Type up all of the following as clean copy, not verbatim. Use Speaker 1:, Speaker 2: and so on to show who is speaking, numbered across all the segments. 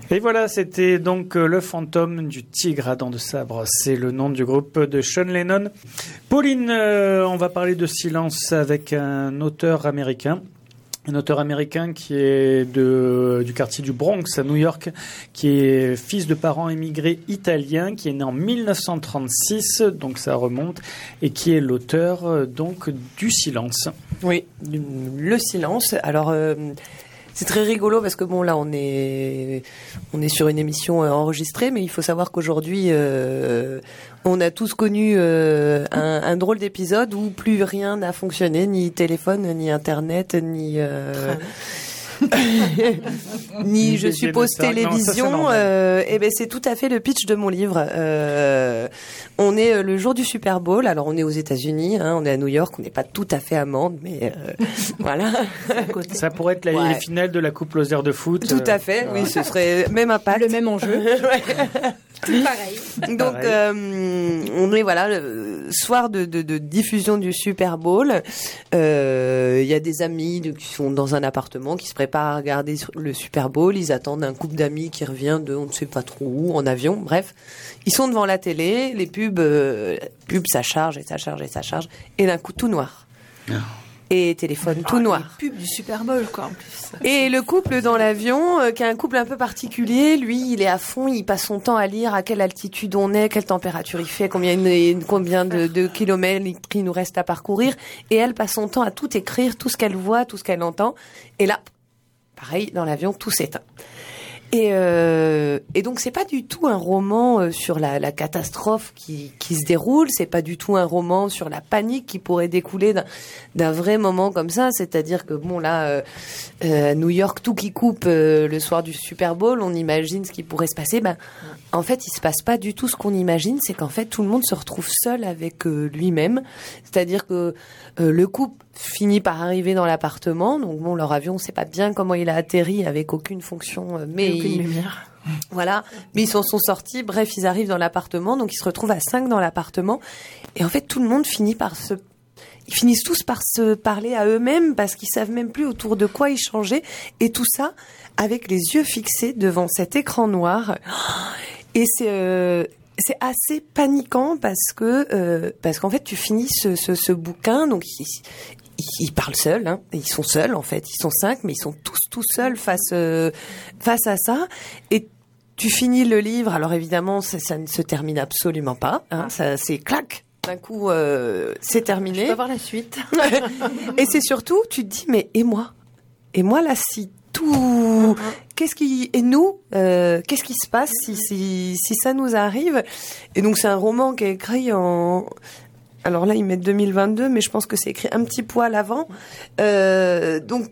Speaker 1: Et voilà, c'était donc Le fantôme du tigre à dents de sabre. C'est le nom du groupe de Sean Lennon. Pauline, on va parler de silence avec un auteur américain. Un auteur américain qui est du quartier du Bronx à New York, qui est fils de parents immigrés italiens, qui est né en 1936, donc ça remonte, et qui est l'auteur donc du Silence.
Speaker 2: Oui, le Silence. Alors c'est très rigolo parce que bon là on est sur une émission enregistrée, mais il faut savoir qu'aujourd'hui on a tous connu un drôle d'épisode où plus rien n'a fonctionné, ni téléphone, ni internet, ni ni je suppose télévision. Et ben c'est tout à fait le pitch de mon livre. On est le jour du Super Bowl. Alors on est aux États-Unis, hein, on est à New York, on n'est pas tout à fait à Mende, mais voilà.
Speaker 1: Ça pourrait être la finale de la Coupe Lozère de foot.
Speaker 2: Tout à fait. Oui, ce serait même impact,
Speaker 3: le même enjeu.
Speaker 2: Pareil. Donc on est le soir de diffusion du Super Bowl. Il y a des amis qui sont dans un appartement qui se préparent à regarder le Super Bowl. Ils attendent un couple d'amis qui revient de on ne sait pas trop où, en avion. Bref, ils sont devant la télé. Les pubs, ça charge et ça charge et ça charge. Et d'un coup, tout noir. Et téléphone tout noir.
Speaker 3: Les pubs du Super Bowl, quoi, en plus.
Speaker 2: Et le couple dans l'avion, qui est un couple un peu particulier, lui, il est à fond, il passe son temps à lire à quelle altitude on est, quelle température il fait, combien de kilomètres il nous reste à parcourir. Et elle passe son temps à tout écrire, tout ce qu'elle voit, tout ce qu'elle entend. Et là, pareil, dans l'avion, tout s'éteint. Et donc c'est pas du tout un roman sur la catastrophe qui se déroule, c'est pas du tout un roman sur la panique qui pourrait découler d'un vrai moment comme ça, c'est-à-dire que bon là New York, tout qui coupe le soir du Super Bowl, on imagine ce qui pourrait se passer. En fait, il se passe pas du tout ce qu'on imagine, c'est qu'en fait tout le monde se retrouve seul avec lui-même, c'est-à-dire que le couple finit par arriver dans l'appartement, donc bon, leur avion, on sait pas bien comment il a atterri avec aucune fonction, mais
Speaker 3: aucune lumière.
Speaker 2: Voilà, mais ils s'en sont sortis. Bref, ils arrivent dans l'appartement, donc ils se retrouvent à 5 dans l'appartement, et en fait, tout le monde ils finissent tous par se parler à eux-mêmes parce qu'ils savent même plus autour de quoi échanger, et tout ça avec les yeux fixés devant cet écran noir. Et c'est assez paniquant parce qu'en fait tu finis ce bouquin, donc ils parlent seuls, hein. Ils sont seuls en fait, ils sont 5 mais ils sont tous tout seuls face à ça, et tu finis le livre. Alors évidemment ça ne se termine absolument pas, hein. Ça c'est clac, d'un coup c'est terminé.
Speaker 3: Je peux voir la suite.
Speaker 2: Et c'est surtout tu te dis mais et moi là, si tout qu'est-ce qui se passe si ça nous arrive. Et donc c'est un roman qui est écrit alors là ils mettent 2022, mais je pense que c'est écrit un petit poil avant, donc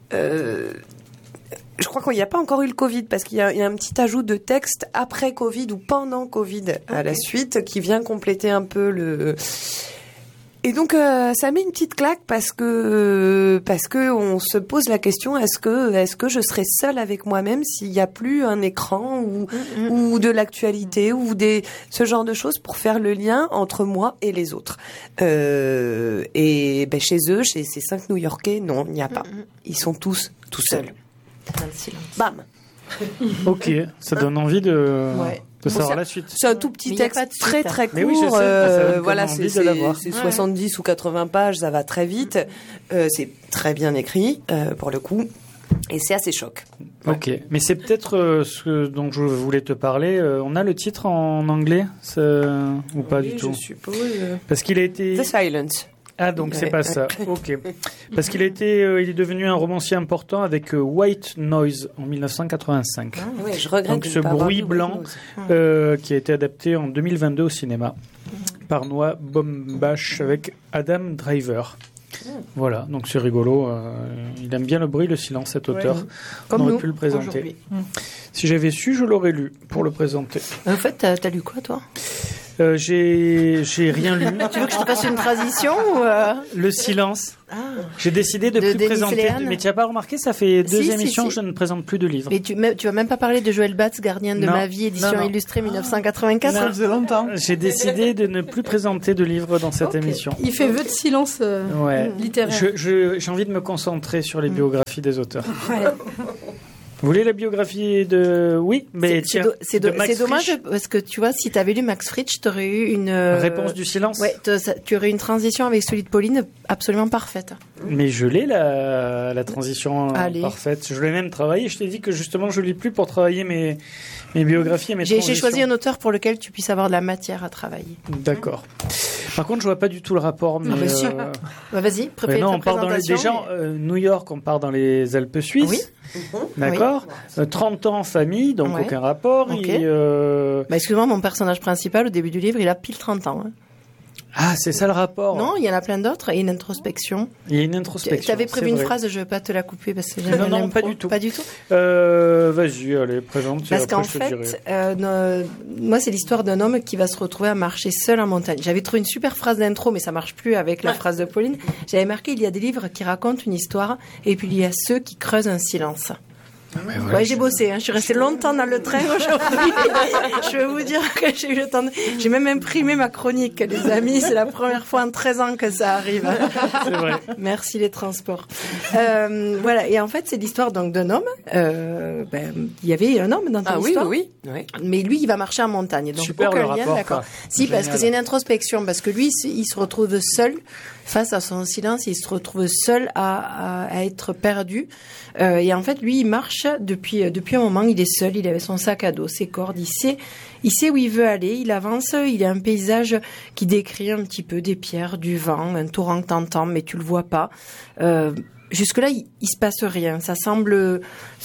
Speaker 2: je crois qu'il n'y a pas encore eu le Covid, parce qu'il y a un petit ajout de texte après Covid ou pendant Covid à la suite qui vient compléter un peu le. Et donc ça met une petite claque parce que on se pose la question, est-ce que je serai seule avec moi-même s'il n'y a plus un écran ou de l'actualité ou ce genre de choses pour faire le lien entre moi et les autres. Et chez eux, chez ces 5 New-Yorkais, non, il n'y a pas. Ils sont tous tout seuls.
Speaker 3: Dans le silence.
Speaker 2: Bam.
Speaker 1: Ok, ça donne envie de savoir la suite.
Speaker 2: C'est un tout petit texte très très court.
Speaker 1: Mais oui, je sais,
Speaker 2: voilà, c'est 70 ou 80 pages, ça va très vite. C'est très bien écrit pour le coup, et c'est assez choc.
Speaker 1: Ok, mais c'est peut-être ce dont je voulais te parler. On a le titre en anglais ou pas du tout?
Speaker 2: Je suppose.
Speaker 1: Parce qu'il a été.
Speaker 2: The Silence.
Speaker 1: Ah, donc c'est pas ça. Ok. Parce qu'il il est devenu un romancier important avec White Noise en 1985.
Speaker 2: Ah, oui, je regrette.
Speaker 1: Donc ce bruit blanc qui a été adapté en 2022 au cinéma par Noah Baumbach avec Adam Driver. Voilà, donc c'est rigolo. Il aime bien le bruit, le silence, cet auteur.
Speaker 3: Comme
Speaker 1: on aurait
Speaker 3: nous,
Speaker 1: pu le présenter. Si j'avais su, je l'aurais lu pour le présenter.
Speaker 3: En fait, t'as lu quoi, toi?
Speaker 1: J'ai rien lu.
Speaker 3: Tu veux que je te fasse une transition ou
Speaker 1: Le silence. J'ai décidé de plus présenter.
Speaker 3: Léane.
Speaker 1: Mais tu n'as pas remarqué, ça fait 2
Speaker 3: Si,
Speaker 1: émissions
Speaker 3: si.
Speaker 1: que je ne présente plus de livres.
Speaker 3: Mais tu vas même pas parler de Joël Batz, Gardien de ma vie, édition illustrée 1984.
Speaker 4: Ça faisait longtemps.
Speaker 1: J'ai décidé de ne plus présenter de livres dans cette émission.
Speaker 4: Il fait vœu de silence littéraire.
Speaker 1: J'ai envie de me concentrer sur les biographies des auteurs. Vous voulez la biographie de... Oui, mais
Speaker 3: c'est dommage parce que tu vois, si tu avais lu Max Frisch, tu aurais eu une...
Speaker 1: Réponse du silence.
Speaker 3: Ouais, tu aurais eu une transition avec celui de Pauline absolument parfaite.
Speaker 1: Mais je l'ai, la transition parfaite. Je l'ai même travaillé. Je t'ai dit que justement, je lis plus pour travailler mes biographies et mes transitions.
Speaker 3: J'ai choisi un auteur pour lequel tu puisses avoir de la matière à travailler.
Speaker 1: D'accord. Par contre, je vois pas du tout le rapport. Mais
Speaker 3: vas-y, prépare
Speaker 1: on part dans New York, on part dans les Alpes suisses.
Speaker 3: Oui.
Speaker 1: D'accord. Oui. 30 ans en famille, donc aucun rapport.
Speaker 3: Okay. Excuse-moi, mon personnage principal, au début du livre, il a pile 30 ans. Hein.
Speaker 1: Ah, c'est ça le rapport.
Speaker 3: Non, il y en a plein d'autres. Et une introspection.
Speaker 1: Il y a une introspection.
Speaker 3: Tu avais prévu une phrase, je ne vais pas te la couper parce que
Speaker 1: j'aime Non, pas du tout.
Speaker 3: Pas du tout.
Speaker 1: Vas-y, allez, présente.
Speaker 3: Parce qu'en fait, moi, c'est l'histoire d'un homme qui va se retrouver à marcher seul en montagne. J'avais trouvé une super phrase d'intro, mais ça marche plus avec la phrase de Pauline. J'avais marqué, il y a des livres qui racontent une histoire, et puis il y a ceux qui creusent un silence. Ouais, j'ai bossé, hein. Je suis restée longtemps dans le train aujourd'hui. Je vais vous dire que j'ai eu le temps J'ai même imprimé ma chronique, les amis. C'est la première fois en 13 ans que ça arrive.
Speaker 1: C'est vrai.
Speaker 3: Merci les transports. Voilà. Et en fait, c'est l'histoire donc d'un homme. Il y avait un homme dans ton histoire.
Speaker 2: Oui.
Speaker 3: Mais lui, il va marcher en montagne. Donc,
Speaker 1: super
Speaker 3: aucun
Speaker 1: le
Speaker 3: lien,
Speaker 1: rapport,
Speaker 3: d'accord. Si, parce que c'est une introspection. Parce que lui, il se retrouve seul face à son silence. Il se retrouve seul à être perdu. Et en fait, lui, il marche depuis un moment. Il est seul. Il avait son sac à dos, ses cordes. Il sait où il veut aller. Il avance. Il y a un paysage qui décrit un petit peu des pierres, du vent, un torrent que t'entends, mais tu le vois pas. Jusque-là, il se passe rien. Ça semble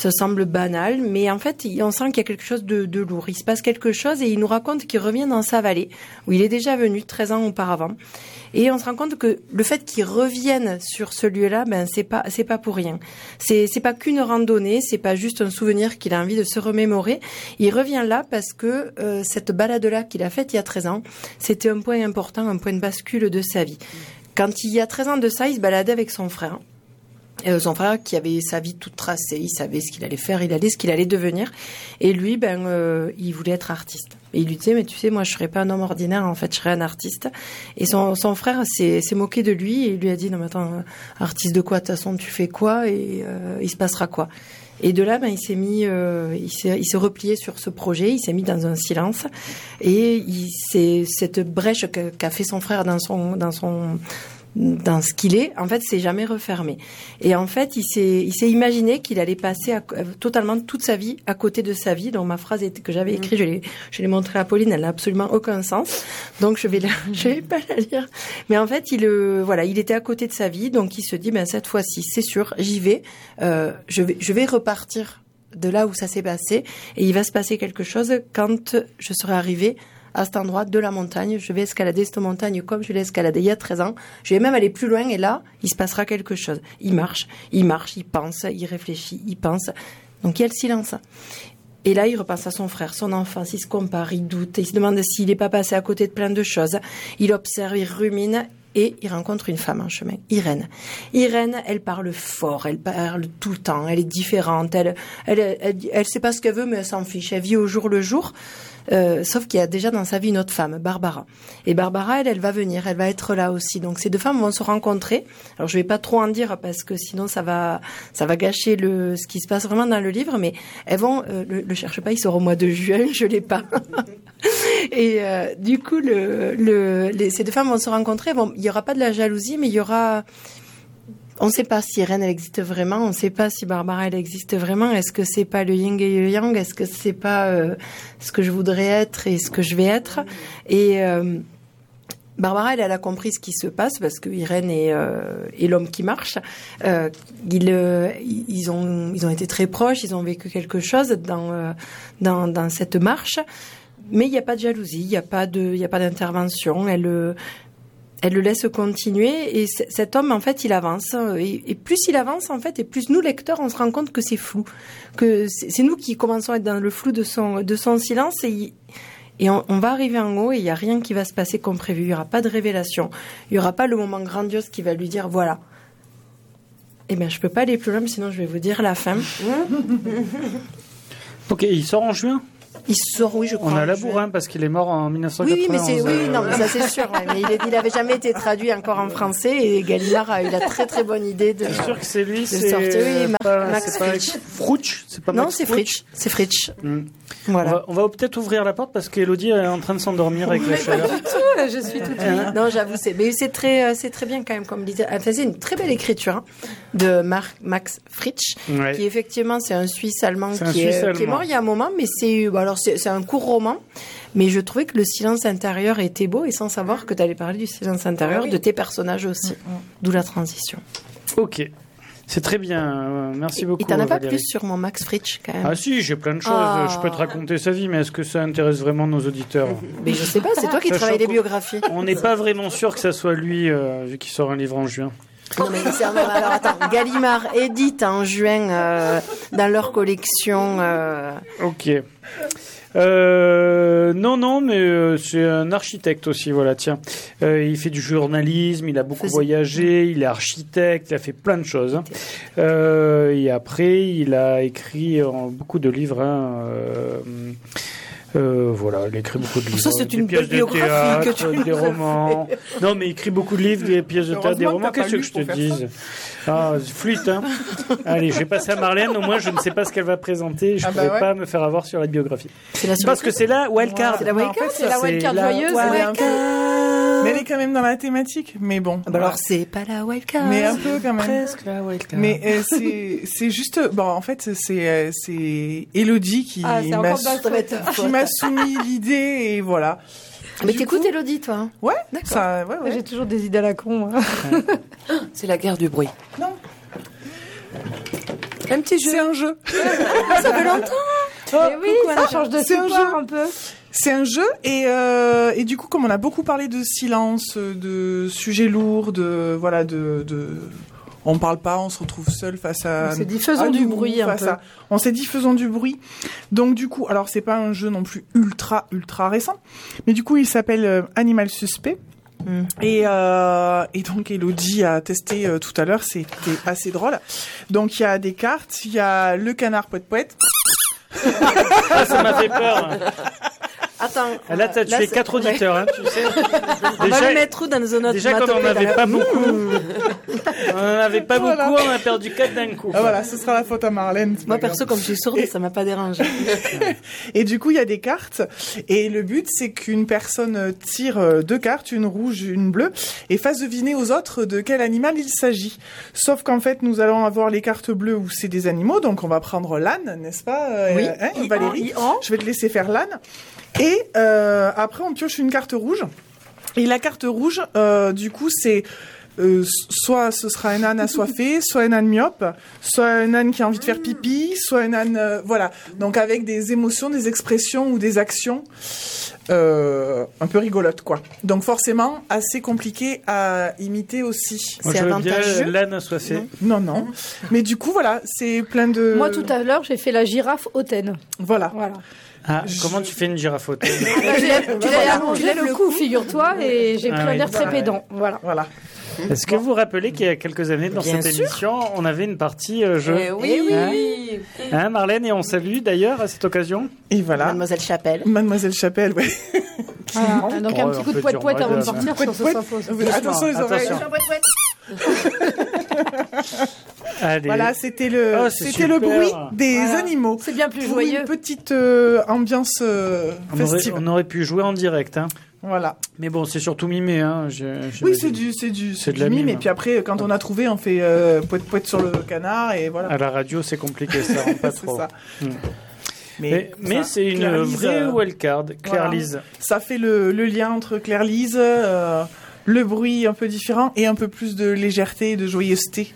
Speaker 3: banal, mais en fait, on sent qu'il y a quelque chose de lourd. Il se passe quelque chose et il nous raconte qu'il revient dans sa vallée, où il est déjà venu 13 ans auparavant. Et on se rend compte que le fait qu'il revienne sur ce lieu-là, c'est pas pour rien. C'est pas qu'une randonnée, c'est pas juste un souvenir qu'il a envie de se remémorer. Il revient là parce que cette balade-là qu'il a faite il y a 13 ans, c'était un point important, un point de bascule de sa vie. Quand il y a 13 ans de ça, il se baladait avec son frère. Son frère qui avait sa vie toute tracée, il savait ce qu'il allait faire, ce qu'il allait devenir. Et lui, il voulait être artiste. Et il lui disait, mais tu sais, moi, je serais pas un homme ordinaire, en fait, je serais un artiste. Et son frère s'est moqué de lui et il lui a dit, non, mais attends, artiste de quoi? De toute façon, tu fais quoi? Et il se passera quoi? Et de là, il s'est replié sur ce projet, il s'est mis dans un silence. Et cette brèche qu'a fait son frère dans ce qu'il est, en fait, c'est jamais refermé. Et en fait, il s'est imaginé qu'il allait passer totalement toute sa vie à côté de sa vie. Donc, ma phrase que j'avais écrite, je l'ai montrée à Pauline, elle n'a absolument aucun sens. Donc, je vais pas la lire. Mais en fait, il était à côté de sa vie. Donc, il se dit, cette fois-ci, c'est sûr, j'y vais. Je vais repartir de là où ça s'est passé. Et il va se passer quelque chose quand je serai arrivée à cet endroit de la montagne. Je vais escalader cette montagne comme je l'ai escaladée il y a 13 ans. Je vais même aller plus loin et là, il se passera quelque chose. Il marche, il pense, il réfléchit, il pense. Donc il y a le silence. Et là, il repense à son frère, son enfance, il se compare, il doute, il se demande s'il n'est pas passé à côté de plein de choses. Il observe, il rumine et il rencontre une femme en chemin, Irène. Irène, elle parle fort, elle parle tout le temps, elle est différente, elle sait pas ce qu'elle veut mais elle s'en fiche, elle vit au jour le jour. Sauf qu'il y a déjà dans sa vie une autre femme, Barbara. Et Barbara, elle va venir, elle va être là aussi. Donc ces deux femmes vont se rencontrer. Alors je vais pas trop en dire parce que sinon ça va gâcher ce qui se passe vraiment dans le livre. Mais elles vont, le cherche pas, il sort au mois de juin, je l'ai pas. Et du coup, ces deux femmes vont se rencontrer. Il y aura pas de la jalousie, mais il y aura. On ne sait pas si Irène elle existe vraiment, on ne sait pas si Barbara elle existe vraiment. Est-ce que c'est pas le yin et le yang? Est-ce que c'est pas ce que je voudrais être et ce que je vais être? Et Barbara elle a compris ce qui se passe parce que Irène et l'homme qui marche, ils ont été très proches, ils ont vécu quelque chose dans cette marche. Mais il n'y a pas de jalousie, il n'y a pas d'intervention. Elle le laisse continuer et cet homme, en fait, il avance. Et plus il avance, en fait, et plus nous, lecteurs, on se rend compte que c'est flou. Que c'est nous qui commençons à être dans le flou de son silence et on va arriver en haut et il n'y a rien qui va se passer comme prévu. Il n'y aura pas de révélation. Il n'y aura pas le moment grandiose qui va lui dire, voilà. Eh bien, je peux pas aller plus loin, sinon je vais vous dire la fin.
Speaker 1: Ok, il sort en juin?
Speaker 3: Il sort, oui, je crois.
Speaker 1: On a
Speaker 3: en
Speaker 1: la
Speaker 3: juin.
Speaker 1: bourre, hein, parce qu'il est mort en 1991.
Speaker 3: Oui, mais ça c'est sûr. Ouais, mais il avait jamais été traduit encore en français et Gallimard a eu la très très bonne idée de.
Speaker 1: C'est sûr que c'est lui,
Speaker 3: sortir, oui, Max Frisch.
Speaker 1: Fritsch, c'est pas
Speaker 3: Non,
Speaker 1: Max
Speaker 3: c'est Fritsch. C'est Fritsch.
Speaker 1: Voilà. On va peut-être ouvrir la porte parce qu'Élodie est en train de s'endormir avec la chaleur.
Speaker 2: Je suis toute
Speaker 3: Non, j'avoue, c'est très bien quand même comme disait. Enfin, c'est une très belle écriture hein, de Max Fritsch,
Speaker 1: Ouais.
Speaker 3: qui effectivement c'est un Suisse allemand
Speaker 1: C'est un
Speaker 3: qui
Speaker 1: Suisse
Speaker 3: est
Speaker 1: allemand.
Speaker 3: mort il y a un moment, mais c'est un court roman. Mais je trouvais que le silence intérieur était beau et sans savoir que tu allais parler du silence intérieur de tes personnages aussi. D'où la transition.
Speaker 1: Ok. C'est très bien. Merci beaucoup.
Speaker 3: Et t'en as pas
Speaker 1: Valérie.
Speaker 3: plus sur mon Max Fritsch quand même.
Speaker 1: Ah si, j'ai plein de choses.
Speaker 3: Ah.
Speaker 1: Je peux te raconter sa vie, mais est-ce que ça intéresse vraiment nos auditeurs?
Speaker 3: Mais je sais pas, c'est toi qui
Speaker 1: Sachant
Speaker 3: travailles les
Speaker 1: qu'on-
Speaker 3: biographies.
Speaker 1: On n'est pas vraiment sûr que ça soit lui, vu qu'il sort un livre en juin.
Speaker 3: Non mais alors attends, Gallimard édite en juin dans leur collection.
Speaker 1: Ok. Non, mais c'est un architecte aussi, voilà, tiens. Il fait du journalisme, il a beaucoup voyagé, il est architecte, il a fait plein de choses. Hein. Et après, il a écrit beaucoup de livres. Hein, voilà, il a écrit beaucoup de livres.
Speaker 3: Ça, c'est
Speaker 1: des
Speaker 3: une
Speaker 1: pièces
Speaker 3: belle
Speaker 1: de
Speaker 3: biographie
Speaker 1: théâtre,
Speaker 3: que tu nous
Speaker 1: des
Speaker 3: as
Speaker 1: romans. Non, mais il écrit beaucoup de livres, des pièces de théâtre, des
Speaker 4: Heureusement
Speaker 1: romans.
Speaker 4: que t'as
Speaker 1: Qu'est-ce que
Speaker 4: pas
Speaker 1: je
Speaker 4: lu
Speaker 1: te
Speaker 4: pour
Speaker 1: dise? Ah, flûte, hein. Allez, je vais passer à Marlène. Au moins, je ne sais pas ce qu'elle va présenter. Je ne pourrais
Speaker 4: ouais.
Speaker 1: pas me faire avoir sur la biographie.
Speaker 3: C'est la
Speaker 1: Parce que c'est la wildcard.
Speaker 3: C'est la
Speaker 4: Non, en
Speaker 3: wildcard,
Speaker 4: fait,
Speaker 2: C'est la wildcard
Speaker 1: la
Speaker 2: joyeuse.
Speaker 4: Mais elle est quand même dans la thématique. Mais bon.
Speaker 3: Bah
Speaker 4: voilà.
Speaker 3: alors c'est pas la wildcard.
Speaker 4: Mais un peu quand même.
Speaker 1: Presque la wildcard.
Speaker 4: Mais c'est juste bon en fait c'est Élodie qui
Speaker 2: Ah, c'est
Speaker 4: m'a
Speaker 2: encore dingue, ça va être
Speaker 4: qui m'a soumis l'idée et voilà.
Speaker 3: Mais
Speaker 4: Du
Speaker 3: t'écoutes
Speaker 4: coup-
Speaker 3: Élodie toi hein.
Speaker 4: Ouais,
Speaker 3: D'accord.
Speaker 4: ça ouais.
Speaker 2: J'ai toujours des idées à la con. hein.
Speaker 3: C'est la guerre du bruit.
Speaker 4: Non,
Speaker 3: Un petit jeu.
Speaker 4: c'est un jeu.
Speaker 3: Ça fait longtemps.
Speaker 2: Mais oui, ça change de
Speaker 4: c'est un
Speaker 2: support
Speaker 4: jeu.
Speaker 2: un peu.
Speaker 4: C'est un jeu et du coup comme on a beaucoup parlé de silence, de sujets lourds, de voilà de on parle pas, on se retrouve seul face à.
Speaker 2: On s'est dit, faisons du
Speaker 4: nous,
Speaker 2: bruit un
Speaker 4: face
Speaker 2: peu.
Speaker 4: On s'est dit faisons du bruit. Donc du coup, alors c'est pas un jeu non plus ultra récent, mais du coup il s'appelle Animal Suspect. Et donc Élodie a testé tout à l'heure, c'était assez drôle. Donc il y a des cartes, il y a le canard poète.
Speaker 1: Ah, ça m'a fait peur.
Speaker 3: Attends.
Speaker 1: Là, tu fais 4 auditeurs, hein, tu sais.
Speaker 3: On va le mettre où dans nos notes.
Speaker 1: Déjà, quand on n'en avait pas beaucoup, on a perdu 4 d'un coup.
Speaker 4: Ah voilà, ce sera la faute à Marlène. c'est
Speaker 3: Moi
Speaker 4: pas grave.
Speaker 3: perso comme je suis sourde, ça m'a pas dérangé.
Speaker 4: Et du coup, il y a des cartes. Et le but, c'est qu'une personne tire 2 cartes, une rouge, une bleue, et fasse deviner aux autres de quel animal il s'agit. Sauf qu'en fait, nous allons avoir les cartes bleues où c'est des animaux. Donc, on va prendre l'âne, n'est-ce pas,
Speaker 3: Oui.
Speaker 4: Valérie? Je vais te laisser faire l'âne. Et après, on pioche une carte rouge. Et la carte rouge, du coup, c'est... soit ce sera un âne assoiffé, soit un âne myope, soit un âne qui a envie de faire pipi, soit un âne... voilà. Donc avec des émotions, des expressions ou des actions un peu rigolotes, quoi. Donc forcément, assez compliqué à imiter aussi.
Speaker 1: Moi,
Speaker 3: C'est
Speaker 1: je veux
Speaker 3: avantageux.
Speaker 1: bien l'âne assoiffé.
Speaker 4: Non. Mais du coup, voilà, c'est plein de...
Speaker 2: Moi, tout à l'heure, j'ai fait la girafe hautaine.
Speaker 4: Voilà.
Speaker 2: Voilà.
Speaker 1: Ah, comment tu fais une girafe hautaine?
Speaker 2: Tu l'as le coup, figure-toi, et j'ai pris
Speaker 1: Ah
Speaker 2: un
Speaker 1: oui.
Speaker 2: air très pédant. Voilà.
Speaker 4: Voilà.
Speaker 1: Est-ce que vous vous rappelez qu'il y a quelques années, dans
Speaker 3: Bien
Speaker 1: cette
Speaker 3: sûr.
Speaker 1: émission, on avait une partie jeu?
Speaker 3: oui.
Speaker 1: Hein, Marlène, et on salue d'ailleurs à cette occasion.
Speaker 4: Et voilà.
Speaker 3: Mademoiselle Chapelle.
Speaker 4: Mademoiselle Chapelle, ouais.
Speaker 2: Voilà. Donc, un
Speaker 1: Oh,
Speaker 2: petit
Speaker 1: on
Speaker 2: coup de
Speaker 1: peut dire
Speaker 2: poète avant de
Speaker 1: madame.
Speaker 2: sortir, sur ce
Speaker 4: Pouet,
Speaker 2: s'impose.
Speaker 4: Attention les oreilles.
Speaker 1: Attention. Allez.
Speaker 4: Voilà, c'était le,
Speaker 1: Oh, c'est
Speaker 4: c'était le
Speaker 1: super.
Speaker 4: bruit des
Speaker 2: Voilà.
Speaker 4: animaux.
Speaker 2: C'est bien plus
Speaker 4: Pour
Speaker 2: joyeux.
Speaker 4: une petite ambiance festive.
Speaker 1: On aurait pu jouer en direct, hein.
Speaker 4: Voilà.
Speaker 1: Mais bon, c'est surtout mimé, hein.
Speaker 4: Oui,
Speaker 1: j'imagine.
Speaker 4: c'est
Speaker 1: de
Speaker 4: du
Speaker 1: la
Speaker 4: mime.
Speaker 1: mime.
Speaker 4: Et puis après, quand on a trouvé, on fait poète sur le canard et voilà.
Speaker 1: À la radio, c'est compliqué, ça rend pas
Speaker 4: C'est
Speaker 1: trop.
Speaker 4: ça.
Speaker 1: Mm.
Speaker 4: Mais
Speaker 1: Mais
Speaker 4: ça,
Speaker 1: c'est une
Speaker 4: Claire-Lise,
Speaker 1: vraie wildcard, Claire-Lise.
Speaker 4: ça fait le lien entre Claire-Lise, le bruit un peu différent et un peu plus de légèreté et de joyeuseté.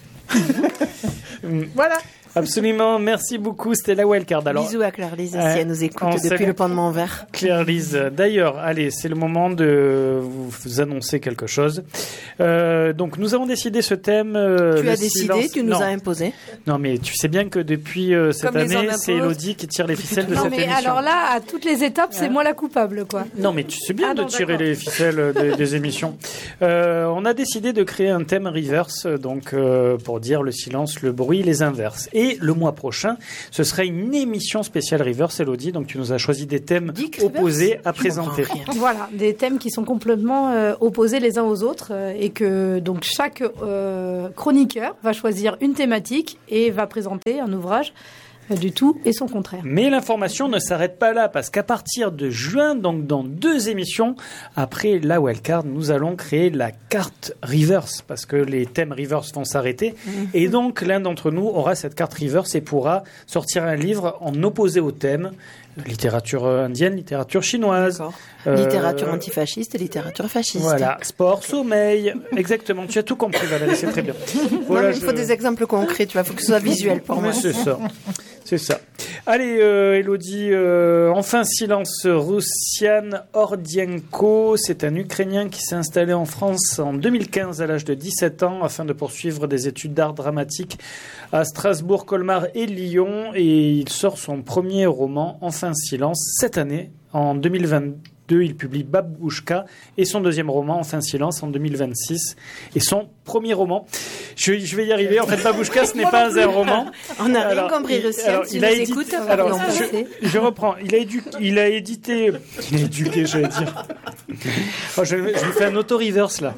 Speaker 4: Voilà.
Speaker 1: Absolument, merci beaucoup, c'était la wildcard. Alors,
Speaker 3: Bisous à Claire-Lise si
Speaker 1: Ouais.
Speaker 3: elle nous écoute
Speaker 1: On
Speaker 3: depuis
Speaker 1: salue.
Speaker 3: le pont de Montvert.
Speaker 1: Claire-Lise, d'ailleurs, allez, c'est le moment de vous annoncer quelque chose. Donc, nous avons décidé ce thème.
Speaker 3: Tu
Speaker 1: le
Speaker 3: as décidé,
Speaker 1: silence-
Speaker 3: tu nous
Speaker 1: non.
Speaker 3: as imposé.
Speaker 1: Non, mais tu sais bien que depuis cette
Speaker 2: Comme les
Speaker 1: année,
Speaker 2: hommes
Speaker 1: c'est
Speaker 2: imposent.
Speaker 1: Élodie qui tire les ficelles de
Speaker 2: Non,
Speaker 1: cette
Speaker 2: mais
Speaker 1: émission.
Speaker 2: alors là, à toutes les étapes, c'est moi la coupable, quoi.
Speaker 1: Non, mais tu sais bien
Speaker 2: Ah
Speaker 1: de
Speaker 2: non,
Speaker 1: tirer
Speaker 2: d'accord.
Speaker 1: les ficelles des émissions. On a décidé de créer un thème reverse, donc pour dire le silence, le bruit, les inverses. Et Et le mois prochain, ce sera une émission spéciale Reverse, Elodie. Donc tu nous as choisi des thèmes opposés à présenter.
Speaker 5: Voilà, des thèmes qui sont complètement opposés les uns aux autres et que donc chaque chroniqueur va choisir une thématique et va présenter un ouvrage du tout et son contraire.
Speaker 1: Mais l'information ne s'arrête pas là, parce qu'à partir de juin, donc dans 2 émissions, après la wildcard, nous allons créer la carte reverse, parce que les thèmes reverse vont s'arrêter. Et donc, l'un d'entre nous aura cette carte reverse et pourra sortir un livre en opposé au thème. Littérature indienne, littérature chinoise.
Speaker 3: Littérature antifasciste et littérature fasciste.
Speaker 1: Voilà, sport, sommeil. Exactement, tu as tout compris, Valérie, c'est très bien. Voilà,
Speaker 3: il faut des exemples concrets, tu vois, il faut que ce soit visuel pour moi.
Speaker 1: C'est ça. C'est ça. Allez, Elodie, enfin silence. Roussian Ordienko, c'est un Ukrainien qui s'est installé en France en 2015 à l'âge de 17 ans afin de poursuivre des études d'art dramatique à Strasbourg, Colmar et Lyon. Et il sort son premier roman, Enfin silence, cette année, en 2022. Il publie Babouchka et son deuxième roman, Enfin silence, en 2026. Et son premier roman. Je vais y arriver. En fait, Babouchka, ce n'est pas un roman.
Speaker 3: On n'a rien compris, Roussian. Si tu nous écoutes,
Speaker 1: je reprends. Il a éduqué, j'allais dire. Oh, je lui fais un auto-reverse, là.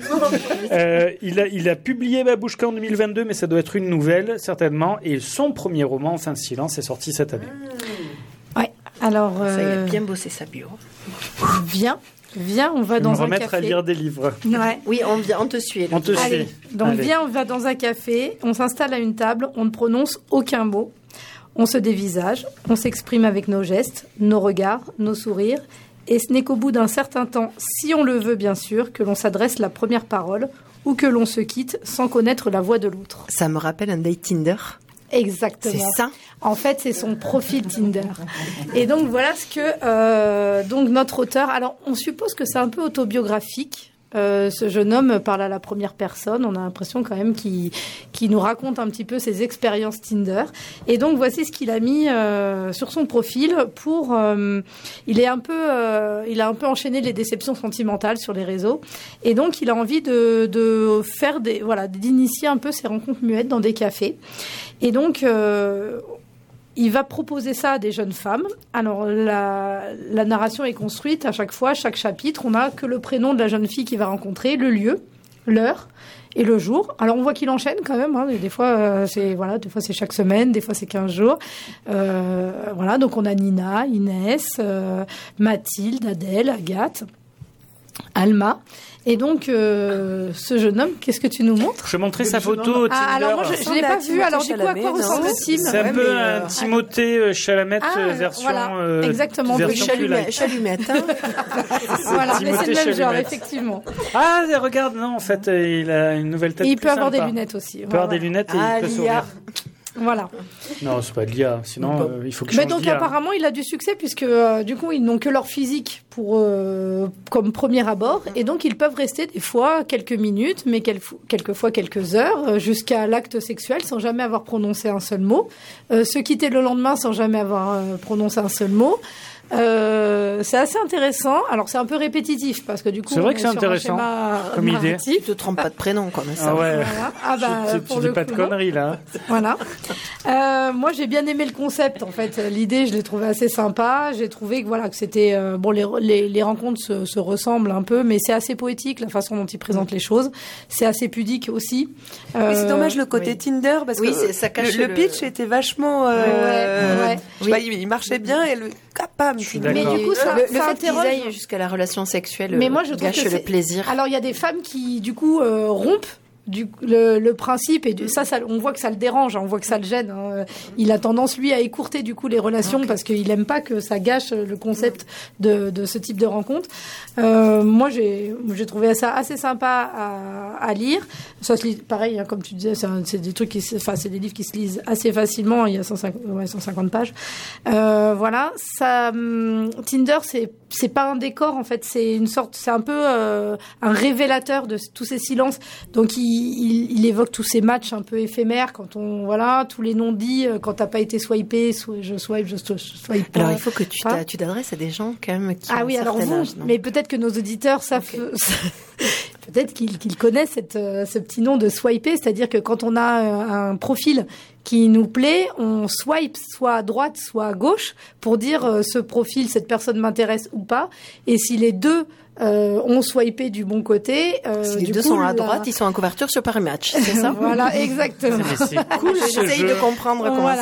Speaker 1: Il a publié Babouchka en 2022, mais ça doit être une nouvelle, certainement. Et son premier roman, Enfin silence, est sorti cette année.
Speaker 5: Ouais. Alors,
Speaker 3: ça, il a bien bossé sa bio.
Speaker 5: Viens, on va dans un café.
Speaker 1: Me remettre à lire des livres.
Speaker 5: Ouais.
Speaker 3: Oui, on te suit.
Speaker 1: On te
Speaker 5: suit. Donc
Speaker 1: Allez.
Speaker 5: Viens, on va dans un café, on s'installe à une table, on ne prononce aucun mot, on se dévisage, on s'exprime avec nos gestes, nos regards, nos sourires, et ce n'est qu'au bout d'un certain temps, si on le veut bien sûr, que l'on s'adresse la première parole ou que l'on se quitte sans connaître la voix de l'autre.
Speaker 3: Ça me rappelle un date Tinder.
Speaker 5: Exactement.
Speaker 3: C'est ça.
Speaker 5: En fait, c'est son profil Tinder. Et donc, voilà ce que donc notre auteur... Alors, on suppose que c'est un peu autobiographique. Ce jeune homme parle à la première personne. On a l'impression quand même qu'il nous raconte un petit peu ses expériences Tinder. Et donc, voici ce qu'il a mis sur son profil pour... il a un peu enchaîné les déceptions sentimentales sur les réseaux. Et donc, il a envie de faire d'initier un peu ses rencontres muettes dans des cafés. Et donc, il va proposer ça à des jeunes femmes. Alors, la narration est construite à chaque fois, chaque chapitre. On n'a que le prénom de la jeune fille qu'il va rencontrer, le lieu, l'heure et le jour. Alors, on voit qu'il enchaîne quand même. Hein. Des fois, c'est chaque semaine, des fois, c'est 15 jours. Voilà, donc on a Nina, Inès, Mathilde, Adèle, Agathe, Alma. Et donc, ce jeune homme, qu'est-ce que tu nous montres ?
Speaker 1: Je montrais sa photo au Tinder.
Speaker 5: Alors moi, je l'ai pas vu. Alors du coup, à quoi ressemble Tim ?
Speaker 1: C'est un peu un Timothée Chalamet version.
Speaker 5: Voilà, exactement.
Speaker 3: Chalumette.
Speaker 5: Voilà, mais c'est le même genre, effectivement.
Speaker 1: Ah, regarde, non, en fait, il a une nouvelle tête.
Speaker 5: Et il peut avoir
Speaker 1: sympa.
Speaker 5: des lunettes aussi.
Speaker 1: Il peut avoir des lunettes et il peut sourire.
Speaker 5: Voilà.
Speaker 1: Non, c'est pas de l'IA. Sinon, il faut que je change
Speaker 5: donc,
Speaker 1: d'IA.
Speaker 5: apparemment, il a du succès puisque, du coup, ils n'ont que leur physique comme premier abord. Et donc, ils peuvent rester des fois quelques minutes, mais quelquefois quelques heures, jusqu'à l'acte sexuel sans jamais avoir prononcé un seul mot. Se quitter le lendemain sans jamais avoir prononcé un seul mot. C'est assez intéressant. Alors c'est un peu répétitif parce que du coup
Speaker 1: c'est vrai que c'est intéressant comme idée.
Speaker 3: Tu te trompes pas de prénom comme ça.
Speaker 1: Ah ouais.
Speaker 5: Voilà. Ah bah,
Speaker 1: tu dis pas de conneries là.
Speaker 5: Voilà. Moi j'ai bien aimé le concept en fait. L'idée je l'ai trouvé assez sympa. J'ai trouvé que c'était les rencontres se ressemblent un peu, mais c'est assez poétique la façon dont il présente les choses. C'est assez pudique aussi.
Speaker 2: Mais c'est dommage le côté Tinder parce que
Speaker 3: ça cache
Speaker 2: le pitch était vachement. Il marchait bien et le capable.
Speaker 5: Mais du coup, ça
Speaker 3: le fait
Speaker 5: interroge
Speaker 3: qu'ils aillent jusqu'à la relation sexuelle.
Speaker 5: Mais moi, je trouve
Speaker 3: gâche le plaisir.
Speaker 5: Alors, il y a des femmes qui, du coup, rompent le principe et ça on voit que ça le dérange, on voit que ça le gêne. Hein. Il a tendance lui à écourter du coup les relations parce qu'il aime pas que ça gâche le concept de ce type de rencontre. Moi j'ai trouvé ça assez sympa à lire. Ça se lit pareil, hein, comme tu disais, c'est des trucs c'est des livres qui se lisent assez facilement. Il y a 150 pages. Voilà, ça Tinder c'est pas un décor en fait, c'est un peu un révélateur de tous ces silences. Donc il évoque tous ces matchs un peu éphémères quand tous les non-dits quand t'as pas été swipé, je swipe.
Speaker 3: Alors il faut que tu t'adresses à des gens quand même qui ont un certain âge, non ?
Speaker 5: Mais peut-être que nos auditeurs savent. peut-être qu'il connaît ce petit nom de swiper, c'est-à-dire que quand on a un profil qui nous plaît, on swipe soit à droite, soit à gauche pour dire ce profil, cette personne m'intéresse ou pas. Et si les deux ont swipé du bon côté,
Speaker 3: si les deux sont à droite, ils sont en couverture sur Paris Match, c'est ça?
Speaker 5: Voilà, exactement.
Speaker 1: C'est cool.
Speaker 3: J'essaye de comprendre comment